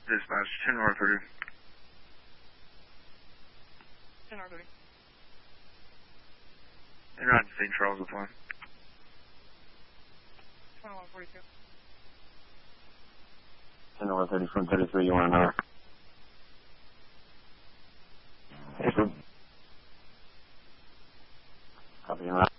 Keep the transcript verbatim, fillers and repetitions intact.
Dispatch, ten North thirty. ten North thirty. En route to Saint Charles with one. twenty-one forty-two. ten North thirty from thirty-three, you want to know? Yes, sir. Copy, en route.